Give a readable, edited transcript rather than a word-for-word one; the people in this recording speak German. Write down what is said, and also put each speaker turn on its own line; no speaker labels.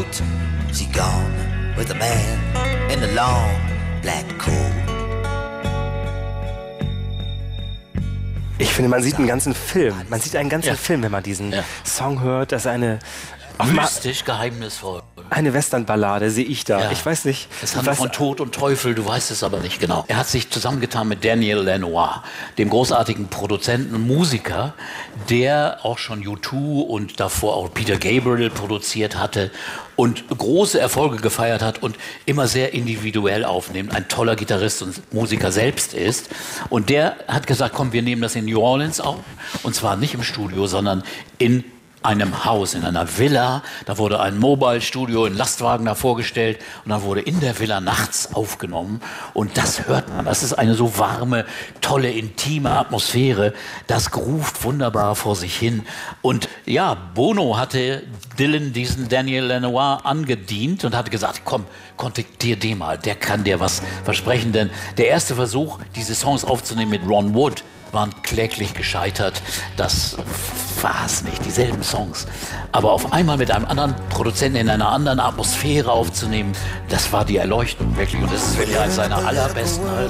coat. She gone with a man in the long black coat.
Ich finde, man sieht einen ganzen Film. Man sieht einen ganzen Film, wenn man diesen Song hört. Das ist eine...
Mystisch, geheimnisvoll.
Eine Westernballade sehe ich da.
Ja.
Ich weiß nicht.
Es handelt von Tod und Teufel, du weißt es aber nicht genau. Er hat sich zusammengetan mit Daniel Lanois, dem großartigen Produzenten und Musiker, der auch schon U2 und davor auch Peter Gabriel produziert hatte und große Erfolge gefeiert hat und immer sehr individuell aufnimmt, ein toller Gitarrist und Musiker selbst ist. Und der hat gesagt, komm, wir nehmen das in New Orleans auf. Und zwar nicht im Studio, sondern in einem Haus, in einer Villa. Da wurde ein Mobile-Studio in Lastwagen da vorgestellt und dann wurde in der Villa nachts aufgenommen und das hört man. Das ist eine so warme, tolle, intime Atmosphäre. Das groovt wunderbar vor sich hin. Und ja, Bono hatte Dylan diesen Daniel Lanois angedient und hatte gesagt, komm, kontaktier den mal, der kann dir was versprechen. Denn der erste Versuch, diese Songs aufzunehmen mit Ron Wood, waren kläglich gescheitert. Das war es nicht, dieselben Songs. Aber auf einmal mit einem anderen Produzenten in einer anderen Atmosphäre aufzunehmen, das war die Erleuchtung, wirklich. Und das ist wirklich eines seiner allerbesten